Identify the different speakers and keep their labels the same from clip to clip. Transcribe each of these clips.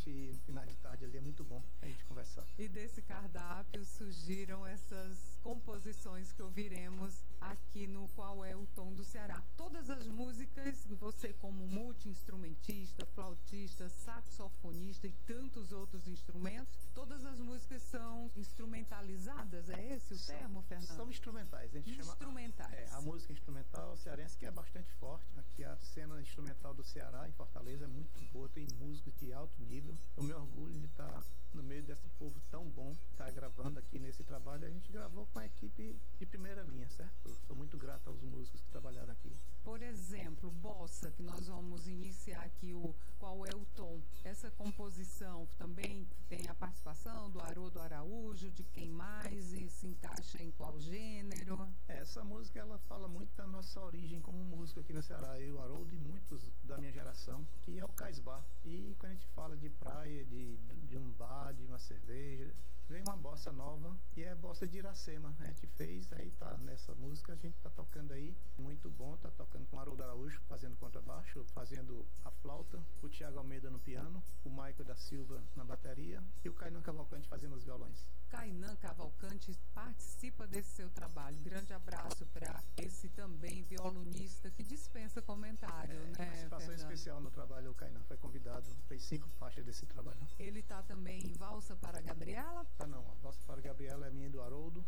Speaker 1: noite e no final de tarde ali é muito bom a gente conversar.
Speaker 2: E desse cardápio surgiram essas composições que ouviremos aqui no Qual é o Tom do Ceará. Todas as músicas, você como multi-instrumentista, flautista, saxofonista e tantos outros instrumentos, todas as músicas são instrumentalizadas, é esse o termo, Fernando?
Speaker 1: São instrumentais, a gente chama.
Speaker 2: Instrumentais.
Speaker 1: A música instrumental cearense, que é bastante forte. Aqui a cena instrumental do Ceará, em Fortaleza, é muito boa, tem músicos de alto nível. Eu me orgulho de estar no meio desse povo tão bom, estar gravando aqui nesse trabalho. A gente gravou com a equipe de primeira linha, certo? Eu sou muito grato aos músicos que trabalharam aqui.
Speaker 2: Por exemplo, Bossa, que nós vamos iniciar aqui o Qual é o Tom. Essa composição também tem a participação do Haroldo Araújo, de quem mais, e se encaixa em qual gênero?
Speaker 1: Essa música, ela fala muito da nossa origem como músico aqui no Ceará. Eu, Haroldo e muitos da minha geração, que é o Cais Bar. E quando a gente fala de praia, de um bar, de uma cerveja, vem uma bossa nova, e é bossa de Iracema. A gente fez, aí tá nessa música, a gente tá tocando aí, muito bom, tá tocando com o Haroldo Araújo, fazendo contrabaixo, fazendo a flauta, o Thiago Almeida no piano, o Michael da Silva na bateria e o Kainan Cavalcante fazendo os violões.
Speaker 2: Kainan Cavalcante participa desse seu trabalho. Grande abraço para esse também violonista que dispensa comentário, né,
Speaker 1: Participação
Speaker 2: Fernando?
Speaker 1: especial no trabalho, o Kainan foi convidado, fez 5 faixas desse trabalho.
Speaker 2: Ele está também em Valsa para Gabriela?
Speaker 1: Tá não, a Valsa para Gabriela é minha e do Haroldo,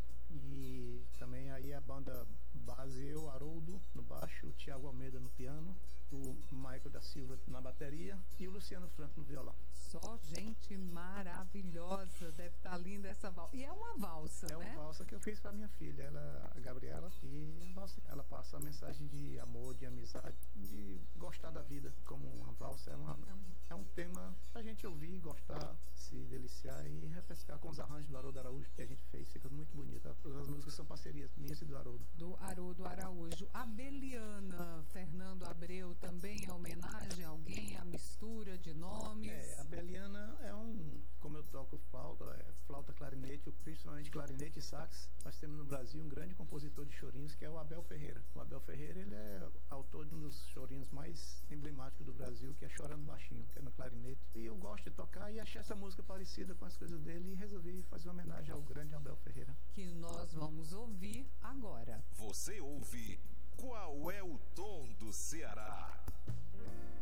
Speaker 1: e também aí a banda base, eu, Haroldo no baixo, o Thiago Almeida no piano, o Michael da Silva na bateria e o Luciano Franco no violão.
Speaker 2: Só gente maravilhosa, deve estar linda essa valsa. E é uma valsa,
Speaker 1: né? É uma valsa que eu fiz para minha filha, ela, a Gabriela, e a valsa, ela passa a mensagem de amor, de amizade, de gostar da vida, como uma valsa é um tema pra gente ouvir, gostar, se deliciar e refrescar com os arranjos do Haroldo Araújo que a gente fez, fica muito bonita. Todas as músicas são parcerias minhas e do Haroldo.
Speaker 2: Do Haroldo Araújo. A Beliana, Fernando Abreu, também é homenagem a alguém, a mistura de nomes?
Speaker 1: A Beliana como eu toco flauta, clarinete, principalmente clarinete e sax, nós temos no Brasil um grande compositor de chorinhos que é o Abel Ferreira. O Abel Ferreira, ele é autor de um dos chorinhos mais emblemáticos do Brasil, que é Chorando Baixinho, que é no clarinete. E eu gosto de tocar e achei essa música parecida com as coisas dele e resolvi fazer uma homenagem ao grande Abel Ferreira.
Speaker 2: Que nós vamos ouvir agora.
Speaker 3: Você ouve Qual é o Tom do Ceará?